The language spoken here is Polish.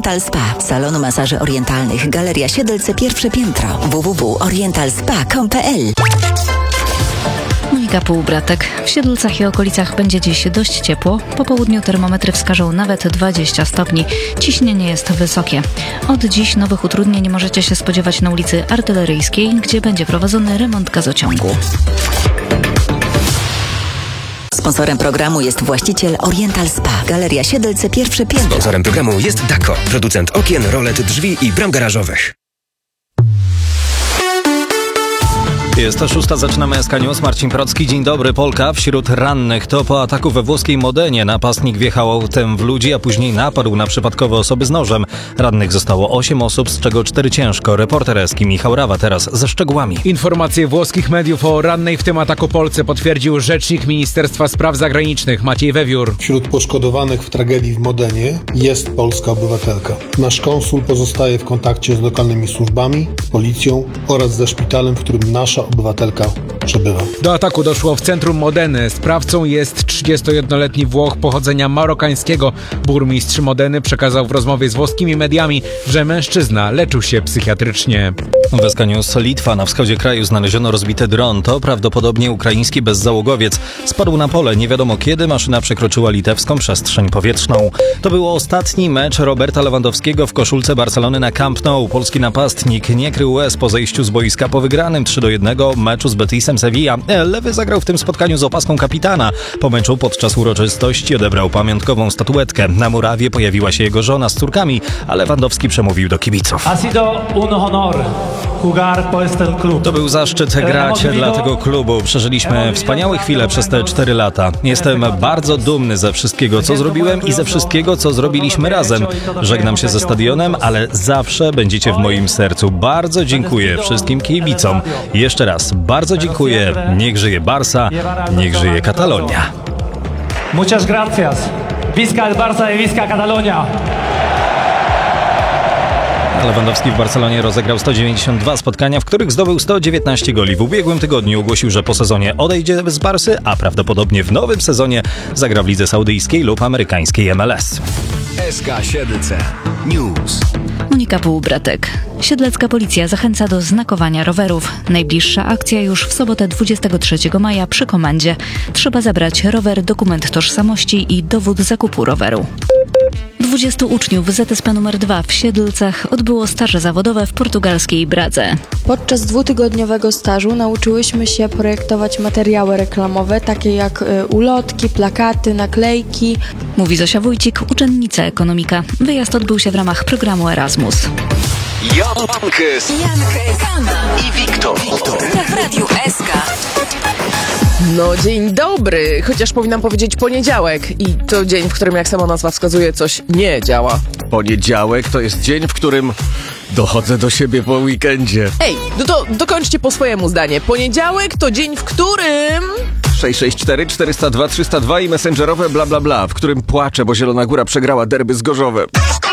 Oriental Spa. Salon masaży orientalnych. Galeria Siedlce, pierwsze piętro. www.orientalspa.com.pl. Monika Półbratek. W Siedlcach i okolicach będzie dziś dość ciepło. Po południu termometry wskażą nawet 20 stopni. Ciśnienie jest wysokie. Od dziś nowych utrudnień możecie się spodziewać na ulicy Artyleryjskiej, gdzie będzie prowadzony remont gazociągu. Sponsorem programu jest właściciel Oriental Spa. Galeria Siedlce, pierwsze piętro. Sponsorem programu jest Dako, producent okien, rolet, drzwi i bram garażowych. Jest 6, zaczynamy SK News. Marcin Procki, dzień dobry. Polka wśród rannych. To po ataku we włoskiej Modenie napastnik wjechał autem w ludzi, a później napadł na przypadkowe osoby z nożem. Rannych zostało 8 osób, z czego 4 ciężko. Reporter Eski Michał Rawa teraz ze szczegółami. Informacje włoskich mediów o rannej w tym ataku Polce potwierdził rzecznik Ministerstwa Spraw Zagranicznych Maciej Wewiór. Wśród poszkodowanych w tragedii w Modenie jest polska obywatelka. Nasz konsul pozostaje w kontakcie z lokalnymi służbami, z policją oraz ze szpitalem, w którym nasza obywatelka przebywa. Do ataku doszło w centrum Modeny. Sprawcą jest 31-letni Włoch pochodzenia marokańskiego. Burmistrz Modeny przekazał w rozmowie z włoskimi mediami, że mężczyzna leczył się psychiatrycznie. W SK News. Litwa. Na wschodzie kraju znaleziono rozbity dron. To prawdopodobnie ukraiński bezzałogowiec. Spadł na pole. Nie wiadomo kiedy maszyna przekroczyła litewską przestrzeń powietrzną. To był ostatni mecz Roberta Lewandowskiego w koszulce Barcelony na Camp Nou. Polski napastnik nie krył łez po zejściu z boiska po wygranym 3-1 meczu z Betisem Sevilla. Lewy zagrał w tym spotkaniu z opaską kapitana. Po meczu podczas uroczystości odebrał pamiątkową statuetkę. Na murawie pojawiła się jego żona z córkami, a Lewandowski przemówił do kibiców. To był zaszczyt grać dla tego klubu. Przeżyliśmy wspaniałe chwile przez te 4 lata. Jestem bardzo dumny ze wszystkiego, co zrobiłem i ze wszystkiego, co zrobiliśmy razem. Żegnam się ze stadionem, ale zawsze będziecie w moim sercu. Bardzo dziękuję wszystkim kibicom. Jeszcze raz bardzo dziękuję. Niech żyje Barça, niech żyje Katalonia. Muchas gracias. Visca el Barça y visca Catalonia. Lewandowski w Barcelonie rozegrał 192 spotkania, w których zdobył 119 goli. W ubiegłym tygodniu ogłosił, że po sezonie odejdzie z Barsy, a prawdopodobnie w nowym sezonie zagra w lidze saudyjskiej lub amerykańskiej MLS. SK Siedlce News. Monika Półbratek. Siedlecka policja zachęca do znakowania rowerów. Najbliższa akcja już w sobotę 23 maja przy komendzie. Trzeba zabrać rower, dokument tożsamości i dowód zakupu roweru. 20 uczniów ZSP nr 2 w Siedlcach odbyło staże zawodowe w portugalskiej Bradze. Podczas 2-tygodniowego stażu nauczyłyśmy się projektować materiały reklamowe, takie jak ulotki, plakaty, naklejki. Mówi Zosia Wójcik, uczennica ekonomika. Wyjazd odbył się w ramach programu Erasmus. Jankes i Wiktor. W Radiu SK. No dzień dobry, chociaż powinnam powiedzieć poniedziałek i to dzień, w którym jak sama nazwa wskazuje coś nie działa. Poniedziałek to jest dzień, w którym dochodzę do siebie po weekendzie. Ej, no to dokończcie po swojemu zdanie. Poniedziałek to dzień, w którym... 664 402 302 i messengerowe bla bla bla, w którym płaczę, bo Zielona Góra przegrała derby z Gorzowem.